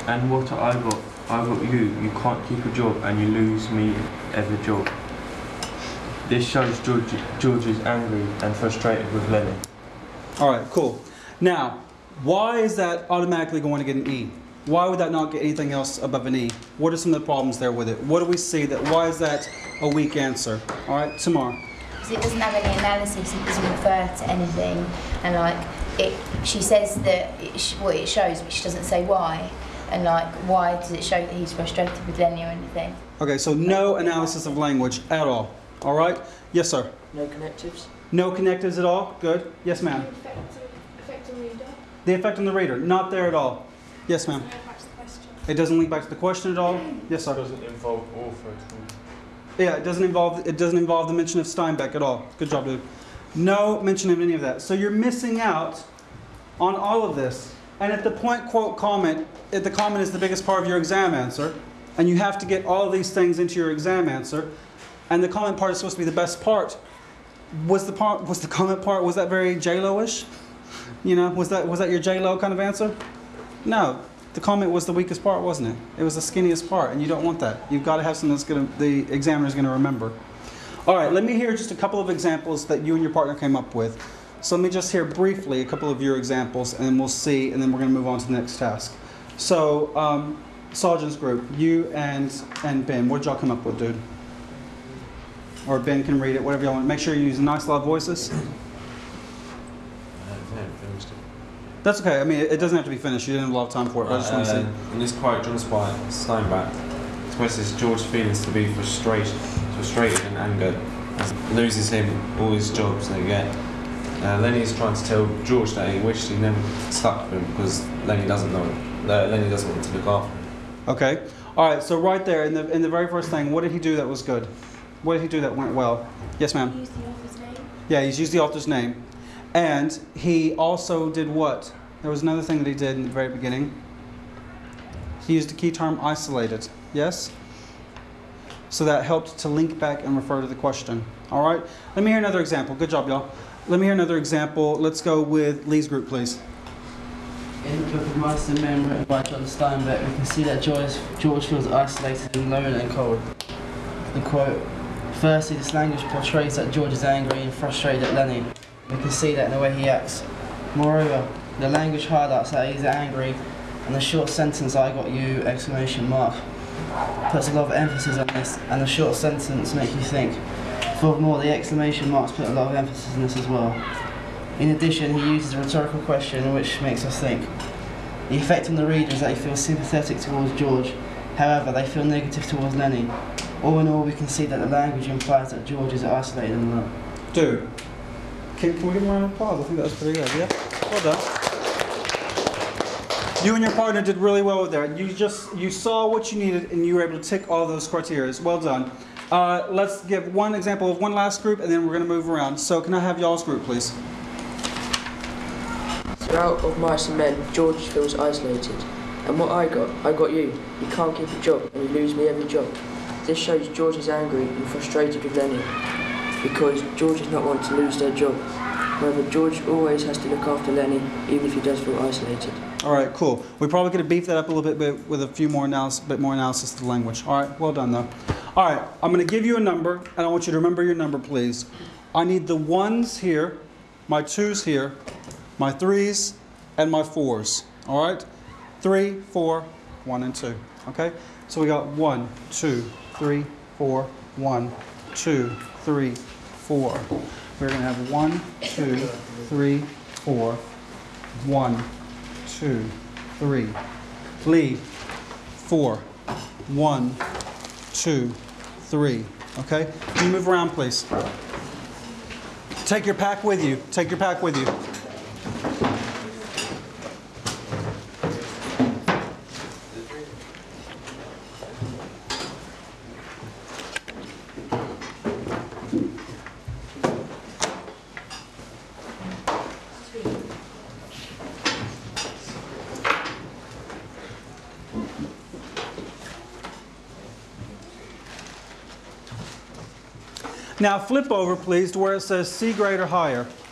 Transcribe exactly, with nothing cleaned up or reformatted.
And what I got, I got you. You can't keep a job and you lose me every job. This shows George, George is angry and frustrated with Lenny. All right, cool. Now, why is that automatically going to get an E? Why would that not get anything else above an E? What are some of the problems there with it? What do we see that, why is that a weak answer? All right, Tamar. Because it doesn't have any analysis, it doesn't refer to anything, and like, it, she says that it sh what it shows, but she doesn't say why. And like, why does it show that he's frustrated with Lenny or anything? Okay, so no analysis of language at all. All right? Yes, sir. No connectives? No connectives at all? Good. Yes, ma'am. The effect, effect on the reader? The effect on the reader, not there at all. Yes, ma'am. It doesn't link back to the question at all? Yes, sir. It doesn't involve author at all. Yeah, it doesn't involve it doesn't involve the mention of Steinbeck at all. Good job, dude. No mention of any of that. So you're missing out on all of this. And if the point, quote, comment, if the comment is the biggest part of your exam answer, and you have to get all of these things into your exam answer, and the comment part is supposed to be the best part, was the part was the comment part, was that very J-Lo-ish? You know, was that was that your J-Lo kind of answer? No. The comment was the weakest part, wasn't it? It was the skinniest part, and you don't want that. You've got to have something that's gonna the examiner's gonna remember. All right, let me hear just a couple of examples that you and your partner came up with. So let me just hear briefly a couple of your examples, and then we'll see, and then we're gonna move on to the next task. So, um, Sergeant's group, you and and Ben, what did y'all come up with, dude? Or Ben can read it, whatever y'all want. Make sure you use nice loud voices. That's okay. I mean, it doesn't have to be finished. You didn't have a lot of time for it. But I just want to see. Uh, in this quote, John Steinbeck expresses George's feelings to be frustrated, frustrated and angered, and loses him all his jobs they get. Uh, Lenny is trying to tell George that he wished he never stuck with him because Lenny doesn't know him. Uh, Lenny doesn't want to look after him. Okay. All right. So right there in the in the very first thing, what did he do that was good? What did he do that went well? Yes, ma'am. He used the author's name. Yeah, he's used the author's name. And he also did what? There was another thing that he did in the very beginning. He used the key term isolated. Yes? So that helped to link back and refer to the question. All right? Let me hear another example. Good job, y'all. Let me hear another example. Let's go with Lee's group, please. In the book of Mice and Men written by John Steinbeck, we can see that George, George feels isolated and lonely and cold. The quote, firstly, this language portrays that George is angry and frustrated at Lenny. We can see that in the way he acts. Moreover, the language highlights that he's angry, and the short sentence, I got you, exclamation mark, puts a lot of emphasis on this, and the short sentence makes you think. Furthermore, the exclamation marks put a lot of emphasis on this as well. In addition, he uses a rhetorical question which makes us think. The effect on the reader is that he feels sympathetic towards George, however, they feel negative towards Lenny. All in all, we can see that the language implies that George is isolated and alone. Dude, can, can we give him a round of applause? I think that was pretty good, yeah? Well done. You and your partner did really well with that. You just, you saw what you needed and you were able to tick all those criteria. Well done. Uh, let's give one example of one last group and then we're going to move around. So can I have y'all's group, please? Throughout of Mice and Men, George feels isolated. And what I got, I got you. You can't keep a job and you lose me every job. This shows George is angry and frustrated with Lenny because George does not want to lose their job. However, George always has to look after Lenny, even if he does feel isolated. All right, cool. We're probably going to beef that up a little bit, bit with a few more analysis, bit more analysis of the language. All right, well done though. All right, I'm going to give you a number, and I want you to remember your number, please. I need the ones here, my twos here, my threes, and my fours. All right, three, four, one, and two. Okay, so we got one, two, three, four, one, two, three, four. We're going to have one, two, three, four, one, two, three. Lee, four, one, two, three. Okay? Can you move around, please? Take your pack with you. Take your pack with you. Now flip over, please, to where it says C grade or higher.